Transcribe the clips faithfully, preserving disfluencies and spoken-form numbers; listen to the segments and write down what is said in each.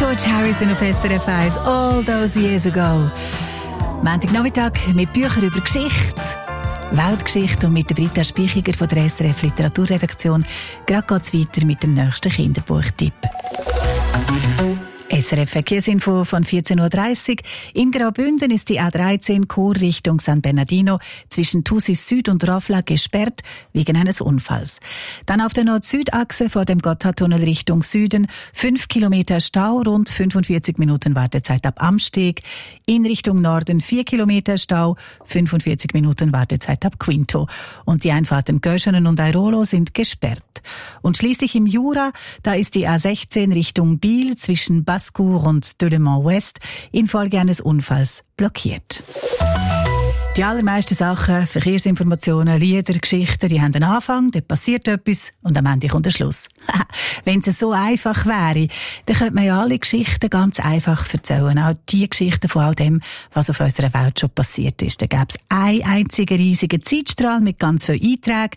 George Harrison auf S R F eins, All Those Years Ago. Montagnachmittag mit Büchern über Geschichte, Weltgeschichte und mit der Britta Spichiger von der S R F Literaturredaktion. Gerade geht es weiter mit dem nächsten Kinderbuchtipp. S R F Verkehrsinfo von vierzehn Uhr dreißig. In Graubünden ist die A dreizehn Chur Richtung San Bernardino zwischen Thusis Süd und Rofla gesperrt wegen eines Unfalls. Dann auf der Nord-Süd-Achse vor dem Gotthardtunnel Richtung Süden fünf Kilometer Stau, rund fünfundvierzig Minuten Wartezeit ab Amsteg. In Richtung Norden vier Kilometer Stau, fünfundvierzig Minuten Wartezeit ab Quinto. Und die Einfahrten Göschenen und Airolo sind gesperrt. Und schließlich im Jura, da ist die A sechzehn Richtung Biel zwischen Basse-Cour und Delemont West infolge eines Unfalls blockiert. Die allermeisten Sachen, Verkehrsinformationen, Lieder, Geschichten, die haben einen Anfang, dann passiert etwas und am Ende kommt der Schluss. Wenn es so einfach wäre, dann könnte man ja alle Geschichten ganz einfach erzählen. Auch die Geschichten von all dem, was auf unserer Welt schon passiert ist. Da gäbe es einen einzigen riesigen Zeitstrahl mit ganz vielen Einträgen.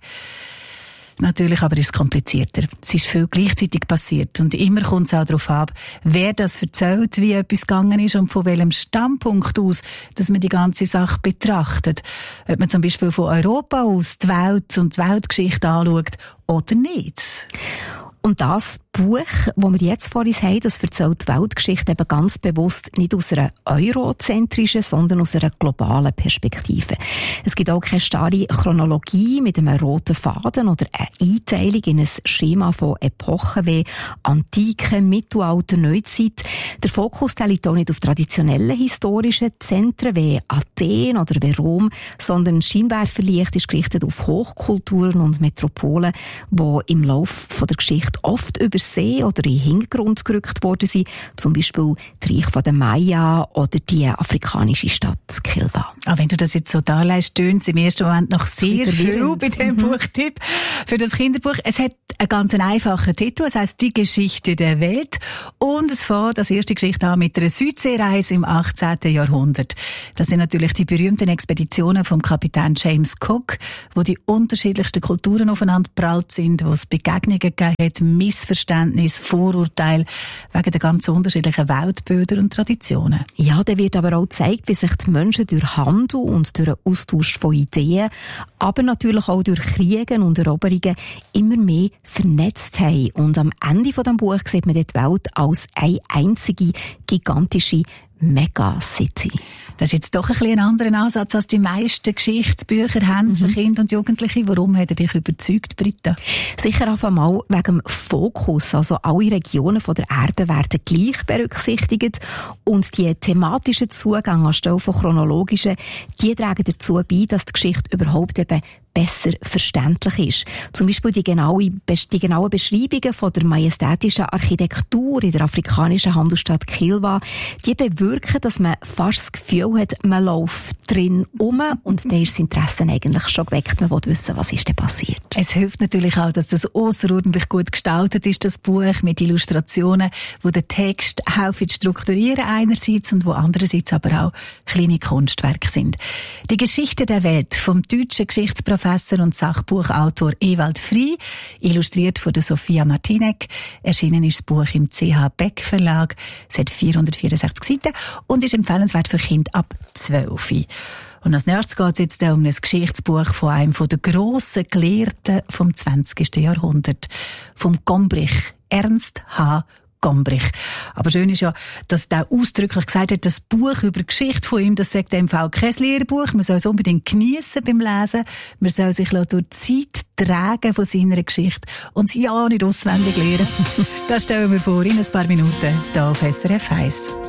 Natürlich aber ist es komplizierter. Es ist viel gleichzeitig passiert und immer kommt es auch darauf ab, wer das erzählt, wie etwas gegangen ist und von welchem Standpunkt aus, dass man die ganze Sache betrachtet. Ob man zum Beispiel von Europa aus die Welt und die Weltgeschichte anschaut oder nicht. Und das Buch, das wir jetzt vor uns haben, das erzählt die Weltgeschichte eben ganz bewusst nicht aus einer eurozentrischen, sondern aus einer globalen Perspektive. Es gibt auch keine starre Chronologie mit einem roten Faden oder eine Einteilung in ein Schema von Epochen wie Antike, Mittelalter, Neuzeit. Der Fokus der liegt auch nicht auf traditionellen historischen Zentren wie Athen oder wie Rom, sondern Scheinwerferlicht ist gerichtet auf Hochkulturen und Metropolen, die im Laufe der Geschichte oft übersehen oder in den Hintergrund gerückt worden sind, zum Beispiel das Reich der Maya oder die afrikanische Stadt Kilwa. Auch wenn du das jetzt so darlegst, tönt es im ersten Moment noch sehr viel bei diesem mhm. Buchtipp für das Kinderbuch. Es hat einen ganz einfachen Titel, es heisst «Die Geschichte der Welt» und es fängt das erste Geschichte an mit einer Südseereise im achtzehnten Jahrhundert. Das sind natürlich die berühmten Expeditionen vom Kapitän James Cook, wo die unterschiedlichsten Kulturen aufeinander prallt sind, wo es Begegnungen gegeben hat, Missverständnis, Vorurteil wegen der ganz unterschiedlichen Weltbilder und Traditionen. Ja, da wird aber auch gezeigt, wie sich die Menschen durch Handel und durch den Austausch von Ideen, aber natürlich auch durch Kriege und Eroberungen immer mehr vernetzt haben. Und am Ende von dem Buch sieht man die Welt als eine einzige gigantische Megacity. Das ist jetzt doch ein bisschen ein anderer Ansatz, als die meisten Geschichtsbücher haben für mhm. Kinder und Jugendliche. Warum hat er dich überzeugt, Britta? Sicher auf einmal wegen dem Fokus. Also alle Regionen von der Erde werden gleich berücksichtigt und die thematischen Zugänge anstelle von chronologischen, die tragen dazu bei, dass die Geschichte überhaupt eben besser verständlich ist. Zum Beispiel die genaue, die genauen Beschreibungen von der majestätischen Architektur in der afrikanischen Handelsstadt Kilwa, die bewirken, dass man fast das Gefühl hat, man läuft drin um und dann ist das Interesse eigentlich schon geweckt. Man will wissen, was ist denn passiert. Es hilft natürlich auch, dass das außerordentlich gut gestaltet ist, das Buch, mit Illustrationen, wo der Text helfen strukturieren einerseits und wo andererseits aber auch kleine Kunstwerke sind. Die Geschichte der Welt vom deutschen Geschichtsprofessor und Sachbuchautor Ewald Frey, illustriert von der Sophia Martinek. Erschienen ist das Buch im C H Beck Verlag. Es hat vierhundertvierundsechzig Seiten und ist empfehlenswert für Kinder ab zwölf. Und als nächstes geht es jetzt um ein Geschichtsbuch von einem der grossen Gelehrten vom zwanzigsten Jahrhundert, vom Gombrich, Ernst H. Gombrich. Aber schön ist ja, dass der ausdrücklich gesagt hat, das Buch über die Geschichte von ihm, das sagt dem Fall kein Lehrbuch. Man soll es unbedingt geniessen beim Lesen. Man soll sich durch die Zeit tragen von seiner Geschichte und sie ja nicht auswendig lernen. Das stellen wir vor in ein paar Minuten hier auf S R F eins.